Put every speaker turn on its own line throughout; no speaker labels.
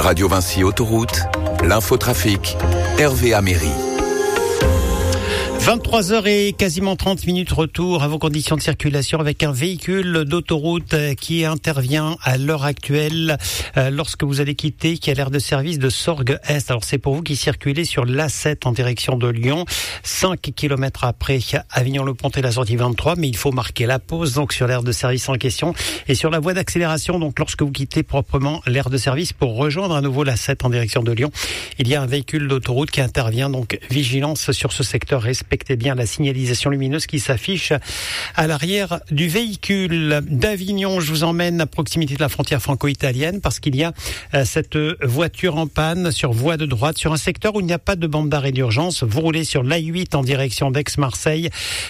Radio Vinci Autoroute, l'infotrafic, Hervé Améry.
23h et quasiment 30 minutes, retour à vos conditions de circulation avec un véhicule d'autoroute qui intervient à l'heure actuelle lorsque vous allez quitter, qui a l'aire de service de Sorgues-Est. Alors c'est pour vous qui circulez sur l'A7 en direction de Lyon, 5 km après Avignon-le-Pontet, la sortie 23, mais il faut marquer la pause donc sur l'aire de service en question et sur la voie d'accélération. Donc lorsque vous quittez proprement l'aire de service pour rejoindre à nouveau l'A7 en direction de Lyon, il y a un véhicule d'autoroute qui intervient, donc vigilance sur ce secteur. Respectez bien la signalisation lumineuse qui s'affiche à l'arrière du véhicule. D'Avignon, je vous emmène à proximité de la frontière franco-italienne parce qu'il y a cette voiture en panne sur voie de droite sur un secteur où il n'y a pas de bande d'arrêt d'urgence. Vous roulez sur l'A8 en direction d'Aix-Marseille,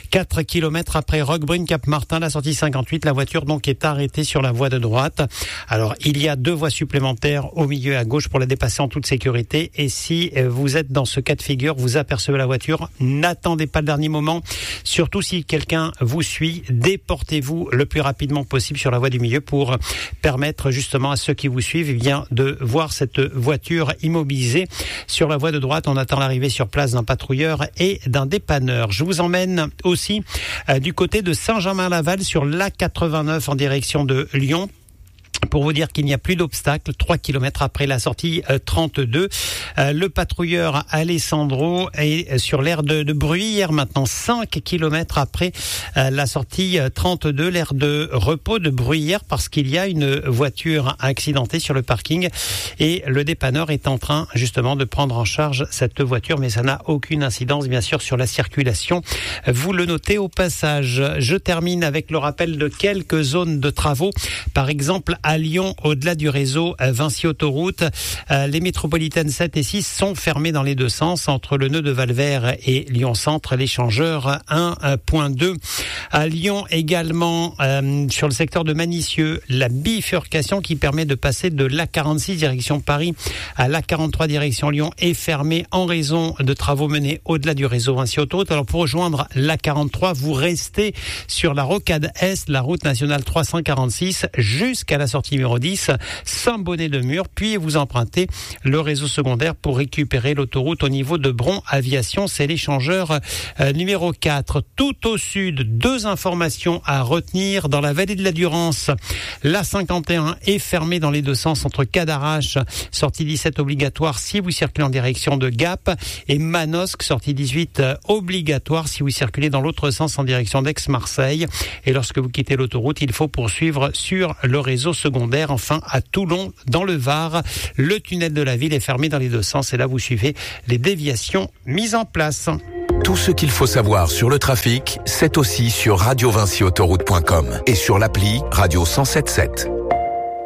4 km après Roquebrune-Cap-Martin, la sortie 58. La voiture donc est arrêtée sur la voie de droite. Alors il y a 2 voies supplémentaires au milieu et à gauche pour la dépasser en toute sécurité. Et si vous êtes dans ce cas de figure, vous apercevez la voiture, n'attendez pas le dernier moment. Surtout si quelqu'un vous suit, déportez-vous le plus rapidement possible sur la voie du milieu pour permettre justement à ceux qui vous suivent de voir cette voiture immobilisée sur la voie de droite. On attend l'arrivée sur place d'un patrouilleur et d'un dépanneur. Je vous emmène aussi du côté de Saint-Germain-Laval sur l'A89 en direction de Lyon, pour vous dire qu'il n'y a plus d'obstacle, 3 km après la sortie 32. Le patrouilleur Alessandro est sur l'aire de Bruyères, maintenant 5 km après la sortie 32, l'aire de repos de Bruyères, parce qu'il y a une voiture accidentée sur le parking et le dépanneur est en train justement de prendre en charge cette voiture, mais ça n'a aucune incidence bien sûr sur la circulation. Vous le notez au passage. Je termine avec le rappel de quelques zones de travaux. Par exemple, à Lyon, au-delà du réseau Vinci Autoroute, les métropolitaines 7 et 6 sont fermées dans les deux sens entre le nœud de Valvert et Lyon Centre, l'échangeur 1.2. À Lyon également, sur le secteur de Manicieux, la bifurcation qui permet de passer de l'A46 direction Paris à l'A43 direction Lyon est fermée en raison de travaux menés au-delà du réseau Vinci Autoroute. Alors pour rejoindre l'A43, vous restez sur la rocade Est, la route nationale 346 jusqu'à la sortie numéro 10, Saint-Bonnet-de-Mur, puis vous empruntez le réseau secondaire pour récupérer l'autoroute au niveau de Bron Aviation, c'est l'échangeur numéro 4. Tout au sud, 2 informations à retenir dans la vallée de la Durance. La 51 est fermée dans les deux sens entre Cadarache, sortie 17 obligatoire si vous circulez en direction de Gap, et Manosque, sortie 18 obligatoire si vous circulez dans l'autre sens en direction d'Aix-Marseille. Et lorsque vous quittez l'autoroute, il faut poursuivre sur le réseau secondaire. Enfin, à Toulon, dans le Var, le tunnel de la ville est fermé dans les deux sens et là vous suivez les déviations mises en place.
Tout ce qu'il faut savoir sur le trafic, c'est aussi sur radiovinciautoroute.com et sur l'appli Radio 107.7.